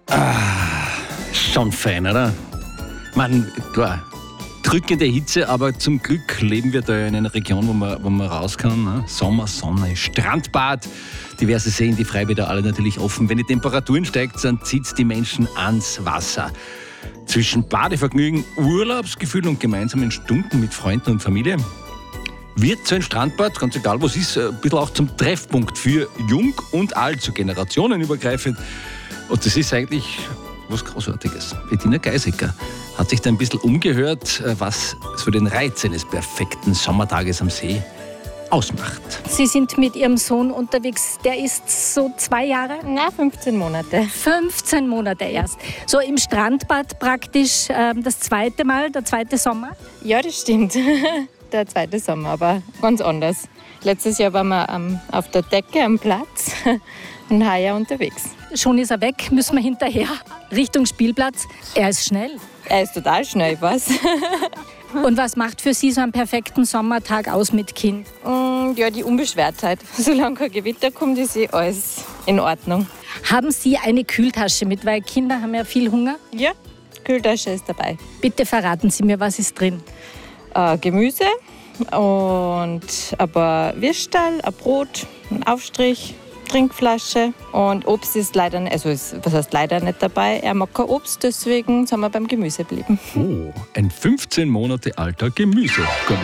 Schon fein, oder? Man, klar, drückende Hitze, aber zum Glück leben wir da in einer Region, wo man raus kann. Ne? Sommer, Sonne, Strandbad, diverse Seen, die Freibäder alle natürlich offen. Wenn die Temperaturen steigt, dann zieht es die Menschen ans Wasser. Zwischen Badevergnügen, Urlaubsgefühl und gemeinsamen Stunden mit Freunden und Familie wird so ein Strandbad, ganz egal was ist, ein bisschen auch zum Treffpunkt für Jung und Alt, so generationenübergreifend. Und das ist eigentlich was Großartiges. Bettina Geisiger hat sich da ein bisschen umgehört, was so den Reiz eines perfekten Sommertages am See ausmacht. Sie sind mit Ihrem Sohn unterwegs, der ist so 2 Jahre? Na, 15 Monate. 15 Monate erst. So im Strandbad praktisch das zweite Mal, der zweite Sommer? Ja, das stimmt. Der zweite Sommer, aber ganz anders. Letztes Jahr waren wir auf der Decke am Platz und heuer unterwegs. Schon ist er weg, müssen wir hinterher Richtung Spielplatz. Er ist schnell. Er ist total schnell, was? Und was macht für Sie so einen perfekten Sommertag aus mit Kind? Ja, die Unbeschwertheit. Solange kein Gewitter kommt, ist alles in Ordnung. Haben Sie eine Kühltasche mit, weil Kinder haben ja viel Hunger? Ja, Kühltasche ist dabei. Bitte verraten Sie mir, was ist drin? Gemüse und ein Würstel, ein Brot, ein Aufstrich, Trinkflasche und Obst ist leider nicht, was heißt leider nicht dabei. Er mag kein Obst, deswegen sind wir beim Gemüse geblieben. Oh, ein 15 Monate alter Gemüse.